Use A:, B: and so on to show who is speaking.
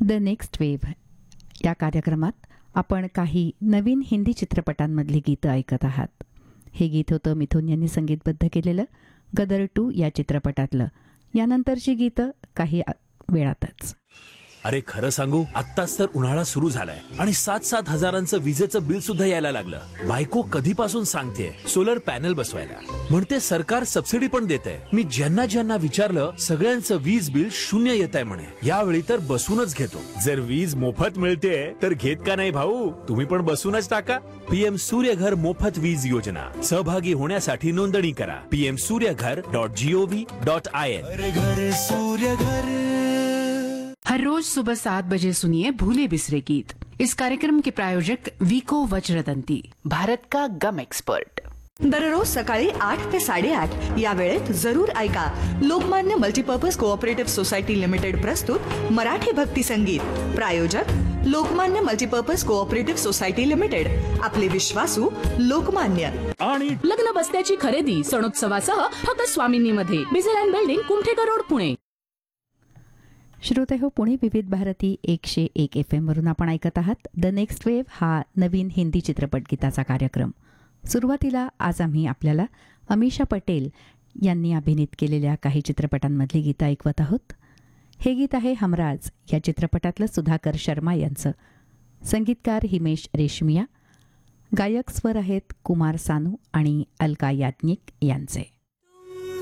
A: The next wave या कार्यक्रमात आपण काही नवीन हिंदी चित्रपटांमधली गीतं ऐकत आहात. हे गीत होतं मिथुन यांनी संगीतबद्ध केलेलं गदर 2 या चित्रपटातलं. यानंतरची गीतं काही वेळातच.
B: अरे खरं सांगू, आत्ताच तर उन्हाळा सुरू झालाय आणि 7-7 हजारांचं विजेचं बिल सुद्धा यायला लागलं. बायको कधीपासून सांगते सोलर पॅनल बसवायला, म्हणते सरकार सबसिडी पण देते. मी ज्यांना विचारलं सगळ्यांचं वीज बिल 0 येत आहे म्हणे. यावेळी तर बसूनच घेतो. जर वीज मोफत मिळते तर घेत का नाही भाऊ? तुम्ही पण बसूनच टाका. PM सूर्यघर मोफत वीज योजना. सहभागी होण्यासाठी नोंदणी करा pmsuryaghar.gov.in.
C: घर सूर्यघर.
D: हर रोज सुबह 7 बजे सुनिए भूले बिसरे गीत. इस कार्यक्रम के प्रायोजक विको वज्रदंती, भारत का गम एक्सपर्ट.
E: दररोज सकाळी 8 ते 8:30 या वेळेत जरूर ऐका Lokmanya multipurpose cooperative society limited प्रस्तुत मराठी भक्ती संगीत. प्रायोजक Lokmanya multipurpose cooperative society limited. आपले विश्वासू लोकमान्य.
F: आणि लग्न बसण्याची खरेदी सणोत्सवासह फक्त स्वामिनीमध्ये, बिझेल बिल्डिंग, कुमठेकर रोड, पुणे.
A: श्रोते हो, पुणे विविध भारती 101 FM वरून आपण ऐकत आहात द नेक्स्ट वेव्ह हा नवीन हिंदी चित्रपट गीताचा कार्यक्रम. सुरुवातीला आज आम्ही आपल्याला अमीषा पटेल यांनी अभिनीत केलेल्या काही चित्रपटांमधली गीतं ऐकवत आहोत. हे गीत आहे हमराज या चित्रपटातलं सुधाकर शर्मा यांचं. संगीतकार हिमेश रेशमिया. गायक स्वर आहेत कुमार सानू आणि अलका याज्ञिक यांचे.